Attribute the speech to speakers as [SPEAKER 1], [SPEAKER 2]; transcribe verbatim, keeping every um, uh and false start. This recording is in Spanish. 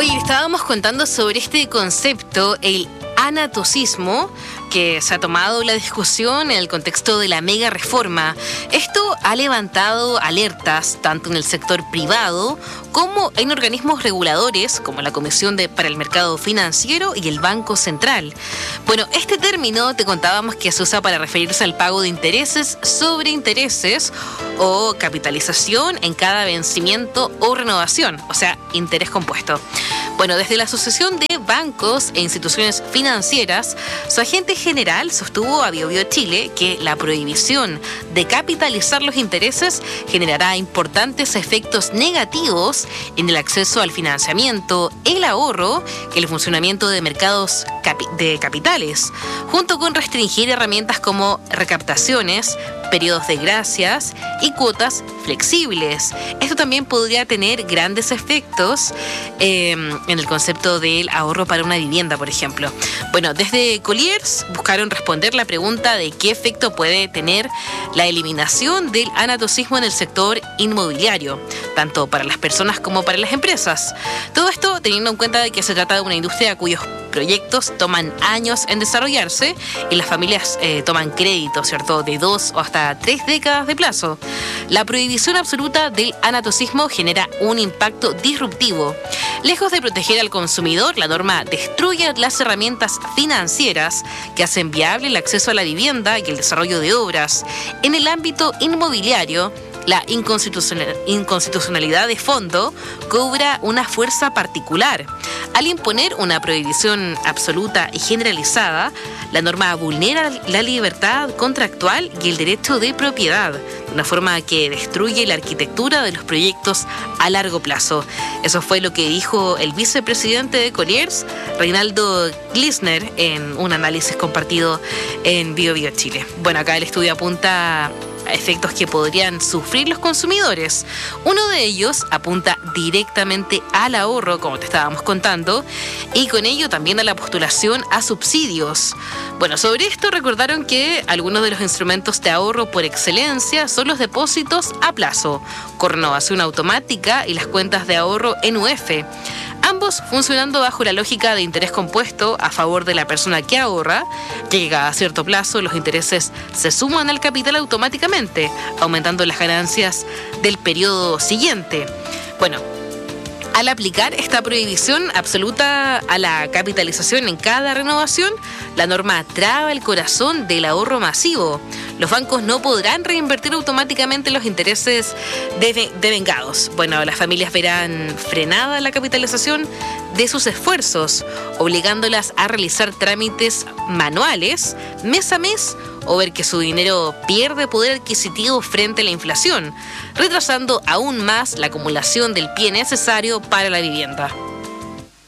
[SPEAKER 1] Oye, estábamos contando sobre este concepto, el anatocismo, que se ha tomado la discusión en el contexto de la mega reforma. Esto ha levantado alertas tanto en el sector privado como en organismos reguladores como la Comisión de, para el Mercado Financiero y el Banco Central. Bueno, este término te contábamos que se usa para referirse al pago de intereses sobre intereses o capitalización en cada vencimiento o renovación, o sea, interés compuesto. Bueno, desde la Asociación de Bancos e Instituciones Financieras, su agente general sostuvo a BioBio Chile que la prohibición de capitalizar los intereses generará importantes efectos negativos en el acceso al financiamiento, el ahorro y el funcionamiento de mercados capi- de capitales, junto con restringir herramientas como recaptaciones, periodos de gracias y cuotas flexibles. Esto también podría tener grandes efectos eh, en el concepto del ahorro para una vivienda, por ejemplo. Bueno, desde Colliers buscaron responder la pregunta de qué efecto puede tener la eliminación del anatocismo en el sector inmobiliario, tanto para las personas como para las empresas. Todo esto teniendo en cuenta de que se trata de una industria cuyos proyectos toman años en desarrollarse y las familias eh, toman crédito, ¿cierto?, de dos o hasta tres décadas de plazo. La prohibición absoluta del anatocismo genera un impacto disruptivo. Lejos de proteger al consumidor, la norma destruye las herramientas financieras que hacen viable el acceso a la vivienda y el desarrollo de obras. En el ámbito inmobiliario, la inconstitucionalidad de fondo cobra una fuerza particular. Al imponer una prohibición absoluta y generalizada, la norma vulnera la libertad contractual y el derecho de propiedad, de una forma que destruye la arquitectura de los proyectos a largo plazo. Eso fue lo que dijo el vicepresidente de Colliers, Reinaldo Glisner, en un análisis compartido en BioBio Chile. Bueno, acá el estudio apunta a efectos que podrían sufrir los consumidores. Uno de ellos apunta directamente al ahorro, como te estábamos contando, y con ello también a la postulación a subsidios. Bueno, sobre esto recordaron que algunos de los instrumentos de ahorro por excelencia son los depósitos a plazo, con renovación automática y las cuentas de ahorro N U F. Ambos funcionando bajo la lógica de interés compuesto a favor de la persona que ahorra, que cada cierto plazo los intereses se suman al capital automáticamente, aumentando las ganancias del periodo siguiente. Bueno, al aplicar esta prohibición absoluta a la capitalización en cada renovación, la norma traba el corazón del ahorro masivo. Los bancos no podrán reinvertir automáticamente los intereses devengados. Bueno, las familias verán frenada la capitalización de sus esfuerzos, obligándolas a realizar trámites manuales mes a mes o ver que su dinero pierde poder adquisitivo frente a la inflación, retrasando aún más la acumulación del pie necesario para la vivienda.